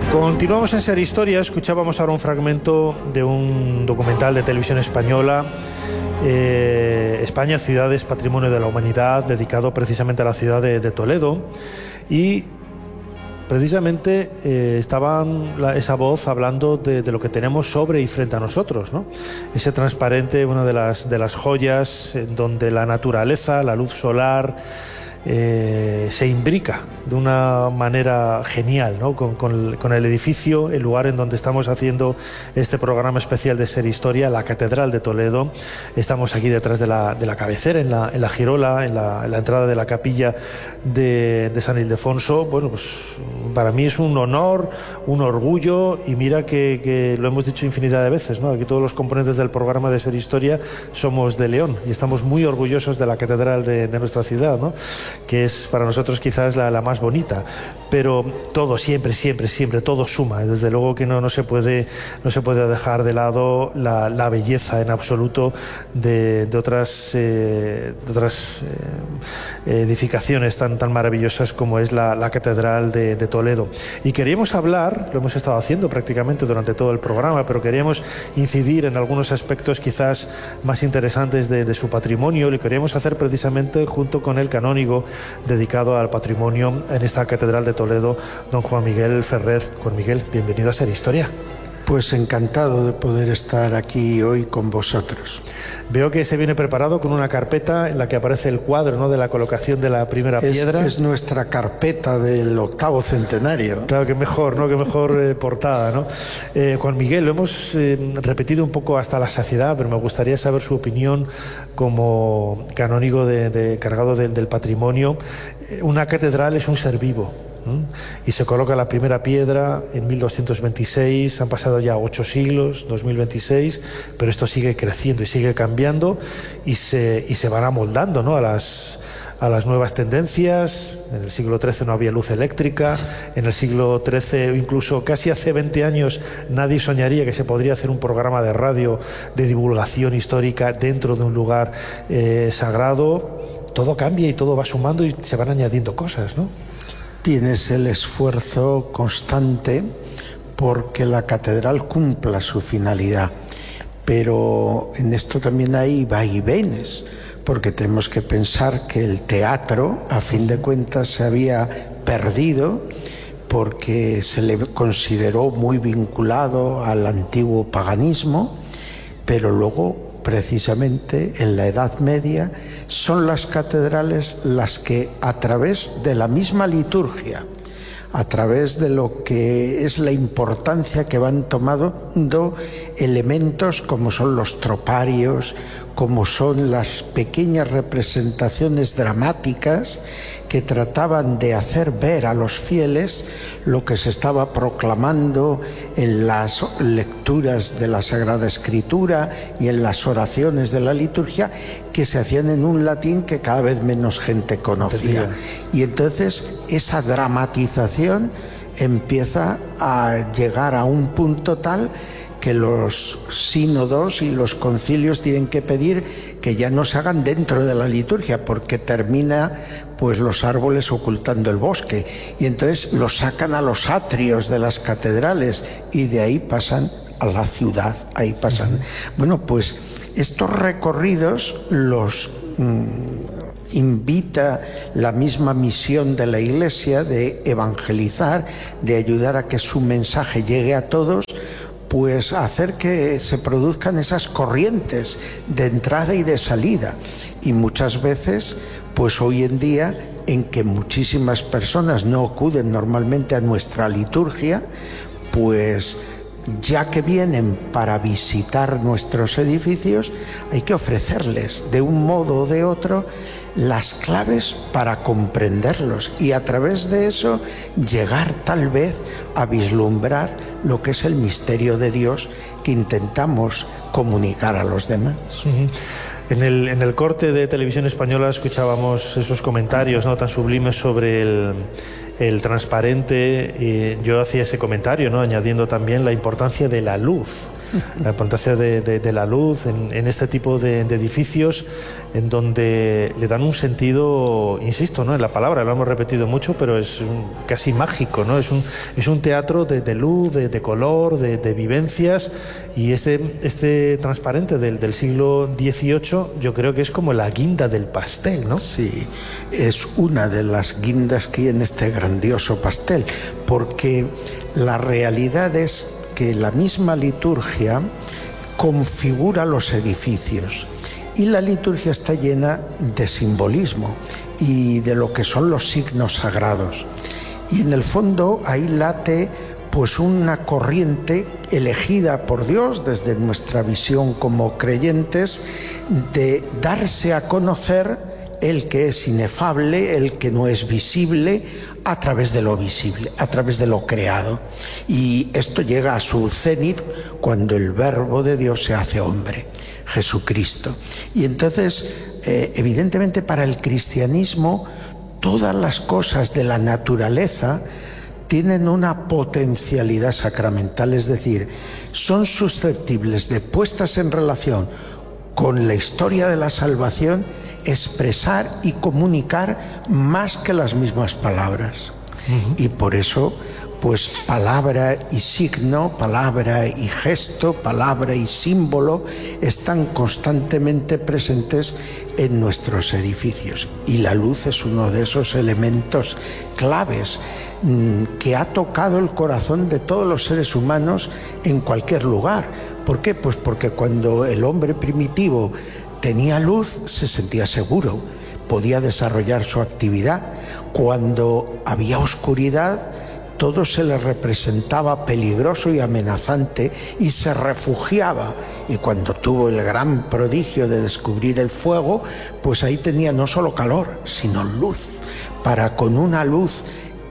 Continuamos en Ser Historia. Escuchábamos ahora un fragmento de un documental de televisión española, España, Ciudades, Patrimonio de la Humanidad, dedicado precisamente a la ciudad de Toledo. Y precisamente esa voz hablando de lo que tenemos sobre y frente a nosotros, ¿no? Ese transparente, una de las joyas en donde la naturaleza, la luz solar, se imbrica de una manera genial, ¿no? con el edificio, el lugar en donde estamos haciendo este programa especial de Ser Historia, la Catedral de Toledo. Estamos aquí detrás de la cabecera, en la girola, en la entrada de la capilla de San Ildefonso. Bueno, pues para mí es un honor, un orgullo, y mira que lo hemos dicho infinidad de veces, ¿no? Aquí todos los componentes del programa de Ser Historia somos de León y estamos muy orgullosos de la catedral de nuestra ciudad, ¿no? Que es para nosotros quizás la más bonita, pero todo, siempre, todo suma. Desde luego que no se puede dejar de lado la belleza en absoluto de otras edificaciones tan maravillosas como es la Catedral de Toledo. Y queríamos hablar, lo hemos estado haciendo prácticamente durante todo el programa, pero queríamos incidir en algunos aspectos quizás más interesantes de su patrimonio. Lo queríamos hacer precisamente junto con el canónigo dedicado al patrimonio en esta Catedral de Toledo, don Juan Miguel Ferrer. Juan Miguel, bienvenido a Ser Historia. Pues encantado de poder estar aquí hoy con vosotros. Veo que se viene preparado con una carpeta en la que aparece el cuadro, ¿no?, de la colocación de la primera piedra. Es nuestra carpeta del 8º centenario. Claro, que mejor, ¿no? Que mejor portada, ¿no? Juan Miguel, lo hemos repetido un poco hasta la saciedad, pero me gustaría saber su opinión como canónigo encargado del patrimonio. Una catedral es un ser vivo. Y se coloca la primera piedra en 1226, han pasado ya 8 siglos, 2026, pero esto sigue creciendo y sigue cambiando y se van amoldando, ¿no?, a las nuevas tendencias. En el siglo XIII no había luz eléctrica, en el siglo XIII, incluso casi hace 20 años, nadie soñaría que se podría hacer un programa de radio de divulgación histórica dentro de un lugar sagrado. Todo cambia y todo va sumando y se van añadiendo cosas, ¿no? Tienes el esfuerzo constante porque la catedral cumpla su finalidad, pero en esto también hay vaivenes, porque tenemos que pensar que el teatro, a fin de cuentas, se había perdido porque se le consideró muy vinculado al antiguo paganismo, pero luego, precisamente en la Edad Media, son las catedrales las que, a través de la misma liturgia, a través de lo que es la importancia que van tomando elementos como son los troparios, como son las pequeñas representaciones dramáticas que trataban de hacer ver a los fieles lo que se estaba proclamando en las lecturas de la Sagrada Escritura y en las oraciones de la liturgia, que se hacían en un latín que cada vez menos gente conocía. Y entonces esa dramatización empieza a llegar a un punto tal que los sínodos y los concilios tienen que pedir que ya no se hagan dentro de la liturgia, porque termina pues los árboles ocultando el bosque, y entonces los sacan a los atrios de las catedrales y de ahí pasan a la ciudad, ahí pasan. Bueno, pues estos recorridos los invita la misma misión de la Iglesia de evangelizar, de ayudar a que su mensaje llegue a todos, pues hacer que se produzcan esas corrientes de entrada y de salida. Y muchas veces, pues hoy en día, en que muchísimas personas no acuden normalmente a nuestra liturgia, pues ya que vienen para visitar nuestros edificios, hay que ofrecerles de un modo o de otro las claves para comprenderlos y a través de eso llegar tal vez a vislumbrar lo que es el misterio de Dios que intentamos comunicar a los demás. En el corte de Televisión Española escuchábamos esos comentarios, ¿no?, tan sublimes sobre el transparente, y yo hacía ese comentario, ¿no?, añadiendo también la importancia de la luz La importancia de la luz en este tipo de edificios, en donde le dan un sentido, insisto, ¿no?, en la palabra, lo hemos repetido mucho, pero es casi mágico, ¿no? Es un teatro de luz, de color, de vivencias, y este transparente del siglo XVIII yo creo que es como la guinda del pastel, ¿no? Sí, es una de las guindas que hay en este grandioso pastel, porque la realidad es que la misma liturgia configura los edificios, y la liturgia está llena de simbolismo y de lo que son los signos sagrados. Y en el fondo ahí late pues una corriente elegida por Dios desde nuestra visión como creyentes, de darse a conocer el que es inefable, el que no es visible, a través de lo visible, a través de lo creado. Y esto llega a su cenit cuando el Verbo de Dios se hace hombre, Jesucristo. Y entonces, evidentemente para el cristianismo, todas las cosas de la naturaleza tienen una potencialidad sacramental, es decir, son susceptibles de, puestas en relación con la historia de la salvación, expresar y comunicar más que las mismas palabras. Y por eso, pues palabra y signo, palabra y gesto, palabra y símbolo están constantemente presentes en nuestros edificios. Y la luz es uno de esos elementos claves que ha tocado el corazón de todos los seres humanos en cualquier lugar. ¿Por qué? Pues porque cuando el hombre primitivo tenía luz, se sentía seguro, podía desarrollar su actividad. Cuando había oscuridad, todo se le representaba peligroso y amenazante y se refugiaba. Y cuando tuvo el gran prodigio de descubrir el fuego, pues ahí tenía no solo calor, sino luz, para con una luz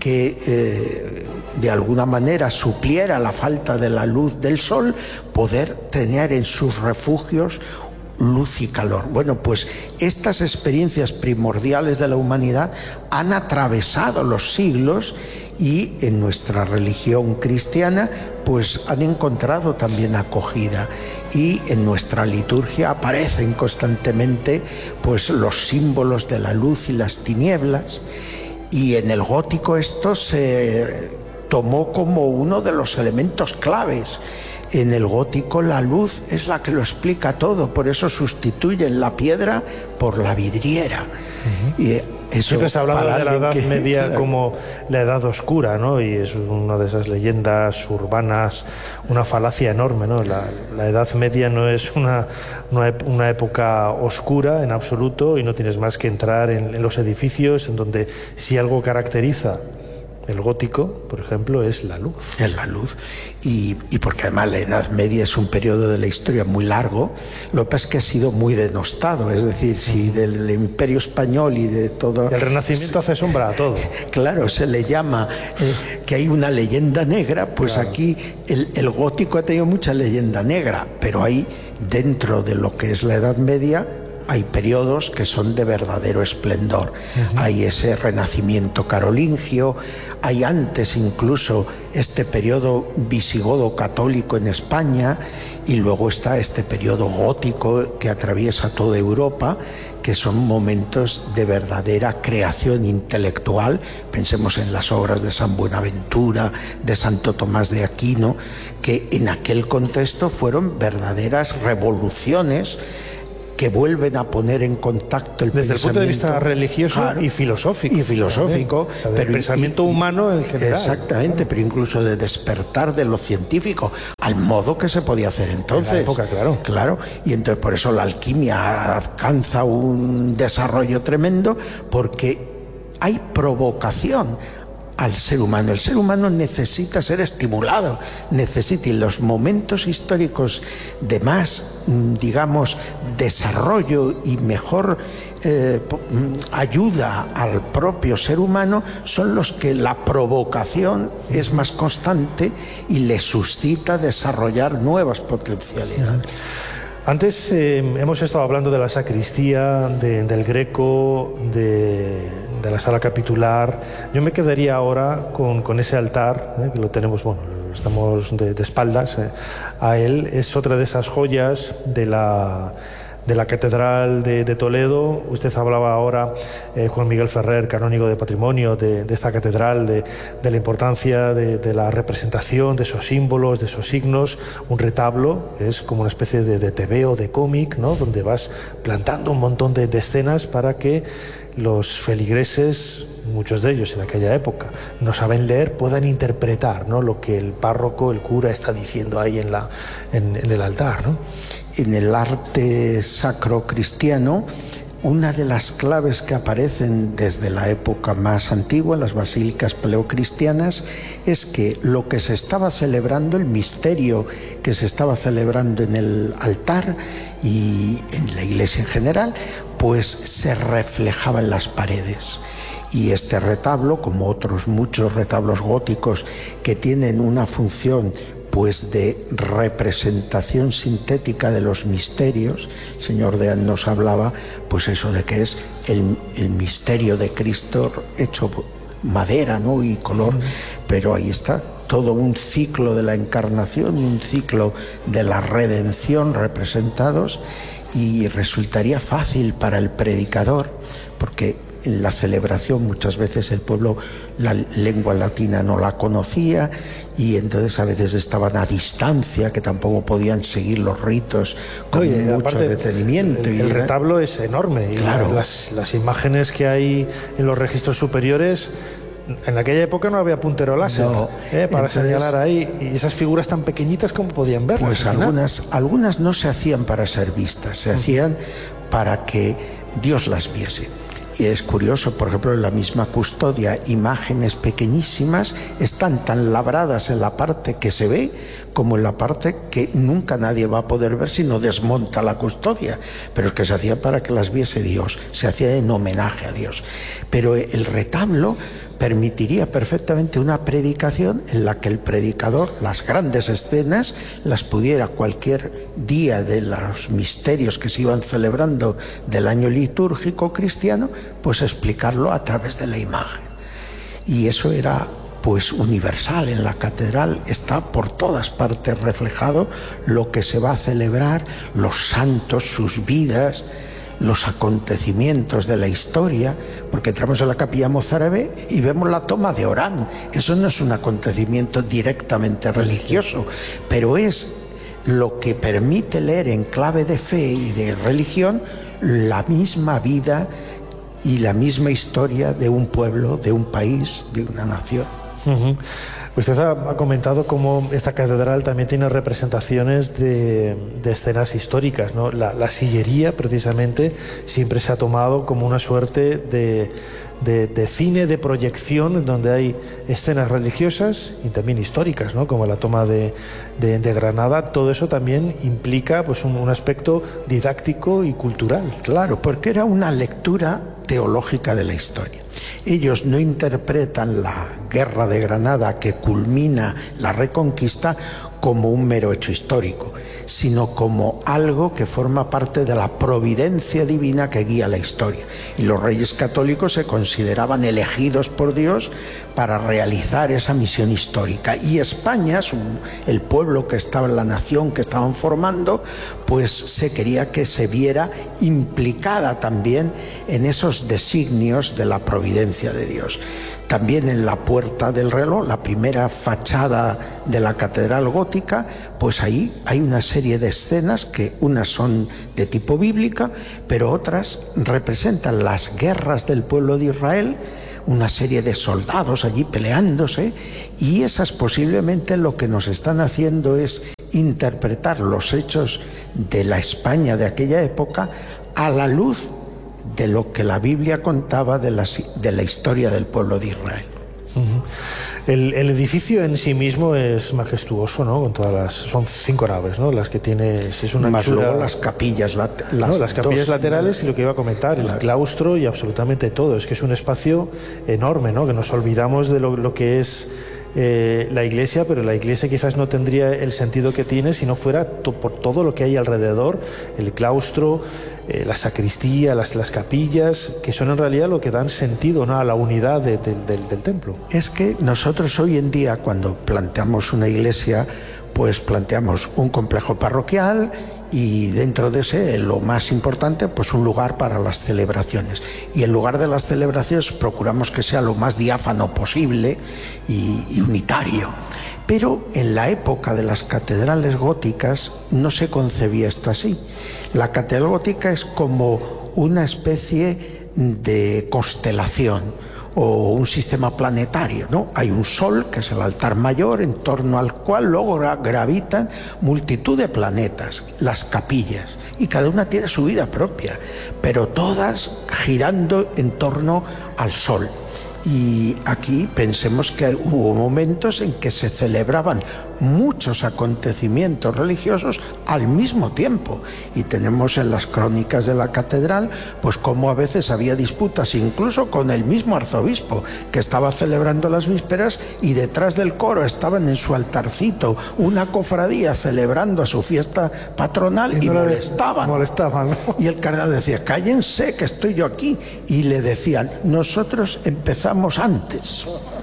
que de alguna manera supliera la falta de la luz del sol, poder tener en sus refugios luz y calor. Bueno, pues estas experiencias primordiales de la humanidad han atravesado los siglos y en nuestra religión cristiana pues han encontrado también acogida, y en nuestra liturgia aparecen constantemente pues los símbolos de la luz y las tinieblas, y en el gótico esto se tomó como uno de los elementos claves. En el gótico la luz es la que lo explica todo, por eso sustituyen la piedra por la vidriera. Y eso, siempre se ha hablado de la Edad Media como la Edad Oscura, ¿no? Y es una de esas leyendas urbanas, una falacia enorme, ¿no? La Edad Media no es una época oscura en absoluto, y no tienes más que entrar en los edificios, en donde si algo caracteriza el gótico, por ejemplo, es la luz. Es la luz. Y porque además la Edad Media es un periodo de la historia muy largo. Lo que pasa es que ha sido muy denostado. Es decir, si del Imperio Español y de todo... El Renacimiento hace sombra a todo. Claro, se le llama que hay una leyenda negra, pues claro. Aquí el gótico ha tenido mucha leyenda negra, pero hay, dentro de lo que es la Edad Media, hay periodos que son de verdadero esplendor. Hay ese renacimiento carolingio, hay antes incluso este periodo visigodo católico en España, y luego está este periodo gótico que atraviesa toda Europa, que son momentos de verdadera creación intelectual. Pensemos en las obras de San Buenaventura, de Santo Tomás de Aquino, que en aquel contexto fueron verdaderas revoluciones que vuelven a poner en contacto el desde el punto de vista religioso, claro, y filosófico. Y filosófico. O sea, pero pensamiento humano en general. Exactamente, pero incluso de despertar de lo científico, al modo que se podía hacer entonces. En la época, claro. Claro, y entonces por eso la alquimia alcanza un desarrollo tremendo, porque hay provocación al ser humano. El ser humano necesita ser estimulado, necesita, y los momentos históricos de más, digamos, desarrollo y mejor ayuda al propio ser humano son los que la provocación es más constante y le suscita desarrollar nuevas potencialidades. Antes hemos estado hablando de la sacristía, del Greco, de la sala capitular. Yo me quedaría ahora con ese altar, que lo tenemos, bueno, estamos de espaldas a él, es otra de esas joyas de la Catedral de Toledo. Usted hablaba ahora, Juan Miguel Ferrer, canónigo de patrimonio de esta catedral, de la importancia de la representación de esos símbolos, de esos signos. Un retablo es como una especie de tebeo, de cómic, ¿no?, donde vas plantando un montón de escenas para que los feligreses, muchos de ellos en aquella época no saben leer, puedan interpretar, ¿no?, lo que el párroco, el cura, está diciendo ahí en el altar, ¿no? En el arte sacro cristiano, una de las claves que aparecen desde la época más antigua, las basílicas paleocristianas, es que lo que se estaba celebrando, el misterio que se estaba celebrando en el altar y en la iglesia en general, pues se reflejaba en las paredes. Y este retablo, como otros muchos retablos góticos que tienen una función pues de representación sintética de los misterios, el señor Deán nos hablaba pues eso de que es el misterio de Cristo hecho madera, ¿no?, y color, pero ahí está todo un ciclo de la encarnación, un ciclo de la redención representados, y resultaría fácil para el predicador, porque en la celebración muchas veces el pueblo la lengua latina no la conocía, y entonces a veces estaban a distancia, que tampoco podían seguir los ritos con mucho aparte, detenimiento. El retablo es enorme, claro. Y las imágenes que hay en los registros superiores, en aquella época no había puntero láser, no. Para señalar ahí, y esas figuras tan pequeñitas, ¿cómo podían verlas? Pues algunas no se hacían para ser vistas, se hacían para que Dios las viese. Y es curioso, por ejemplo, en la misma custodia, imágenes pequeñísimas están tan labradas en la parte que se ve como en la parte que nunca nadie va a poder ver si no desmonta la custodia. Pero es que se hacía para que las viese Dios, se hacía en homenaje a Dios. Pero el retablo permitiría perfectamente una predicación en la que el predicador, las grandes escenas, las pudiera cualquier día de los misterios que se iban celebrando del año litúrgico cristiano, pues explicarlo a través de la imagen. Y eso era pues universal. En la catedral está por todas partes reflejado lo que se va a celebrar, los santos, sus vidas, los acontecimientos de la historia, porque entramos en la capilla mozárabe y vemos la toma de Orán. Eso no es un acontecimiento directamente religioso, pero es lo que permite leer en clave de fe y de religión la misma vida y la misma historia de un pueblo, de un país, de una nación. Usted ha comentado cómo esta catedral también tiene representaciones de escenas históricas, ¿no? La sillería, precisamente, siempre se ha tomado como una suerte de cine de proyección, donde hay escenas religiosas y también históricas, ¿no?, como la toma de Granada. Todo eso también implica pues un aspecto didáctico y cultural. Claro, porque era una lectura teológica de la historia. Ellos no interpretan la guerra de Granada, que culmina la Reconquista, como un mero hecho histórico, sino como algo que forma parte de la providencia divina que guía la historia. Y los reyes católicos se consideraban elegidos por Dios para realizar esa misión histórica. Y España, el pueblo que estaba en la nación que estaban formando, pues se quería que se viera implicada también en esos designios de la providencia de Dios. También en la Puerta del Reloj, la primera fachada de la catedral gótica, pues ahí hay una serie de escenas que unas son de tipo bíblica, pero otras representan las guerras del pueblo de Israel, una serie de soldados allí peleándose, y esas posiblemente lo que nos están haciendo es interpretar los hechos de la España de aquella época a la luz de lo que la Biblia contaba de la historia del pueblo de Israel. El edificio en sí mismo es majestuoso, ¿no? Con todas son 5 naves, ¿no?, las que tiene. Es una más anchura, luego las capillas, las capillas laterales, y lo que iba a comentar, el claustro y absolutamente todo. Es que es un espacio enorme, ¿no?, que nos olvidamos de lo que es la iglesia, pero la iglesia quizás no tendría el sentido que tiene si no fuera por todo lo que hay alrededor, el claustro, la sacristía, las capillas, que son en realidad lo que dan sentido, ¿no?, a la unidad del templo. Es que nosotros hoy en día, cuando planteamos una iglesia, pues planteamos un complejo parroquial y dentro de ese, lo más importante, pues un lugar para las celebraciones. Y en lugar de las celebraciones procuramos que sea lo más diáfano posible y unitario. Pero en la época de las catedrales góticas no se concebía esto así. La catedral gótica es como una especie de constelación o un sistema planetario, ¿no? Hay un sol, que es el altar mayor, en torno al cual luego gravitan multitud de planetas, las capillas, y cada una tiene su vida propia, pero todas girando en torno al sol. Y aquí pensemos que hubo momentos en que se celebraban muchos acontecimientos religiosos al mismo tiempo, y tenemos en las crónicas de la catedral pues como a veces había disputas incluso con el mismo arzobispo que estaba celebrando las vísperas, y detrás del coro estaban en su altarcito una cofradía celebrando su fiesta patronal y molestaban, ¿no? Y el cardenal decía: cállense, que estoy yo aquí, y le decían: nosotros empezamos antes.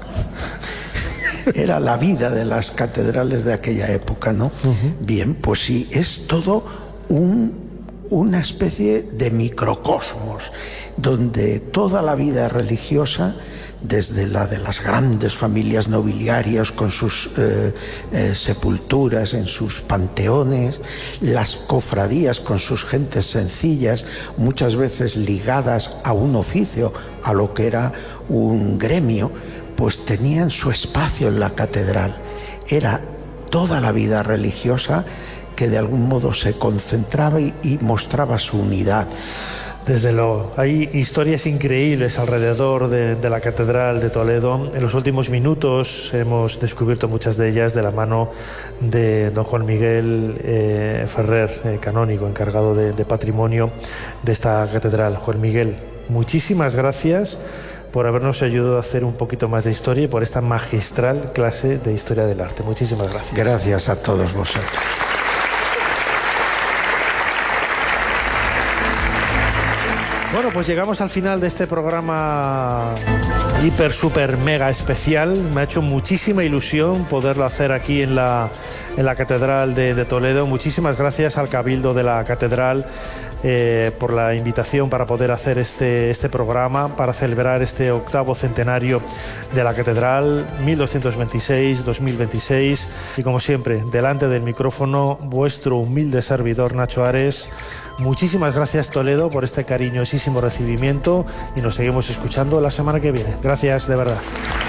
Era la vida de las catedrales de aquella época, ¿no? Bien, pues sí, es todo una especie de microcosmos, donde toda la vida religiosa, desde la de las grandes familias nobiliarias con sus sepulturas en sus panteones, las cofradías con sus gentes sencillas, muchas veces ligadas a un oficio, a lo que era un gremio, pues tenían su espacio en la catedral. Era toda la vida religiosa que de algún modo se concentraba y mostraba su unidad. Desde luego, hay historias increíbles alrededor de la Catedral de Toledo. En los últimos minutos hemos descubierto muchas de ellas de la mano de don Juan Miguel Ferrer, canónigo, encargado de patrimonio de esta catedral. Juan Miguel, muchísimas gracias por habernos ayudado a hacer un poquito más de historia y por esta magistral clase de historia del arte. Muchísimas gracias. Gracias a todos vosotros. Bueno, pues llegamos al final de este programa hiper, super, mega especial. Me ha hecho muchísima ilusión poderlo hacer aquí en la Catedral de Toledo. Muchísimas gracias al Cabildo de la Catedral por la invitación para poder hacer este programa, para celebrar este 8º centenario de la Catedral, 1226-2026. Y como siempre, delante del micrófono, vuestro humilde servidor Nacho Ares. Muchísimas gracias, Toledo, por este cariñosísimo recibimiento, y nos seguimos escuchando la semana que viene. Gracias, de verdad.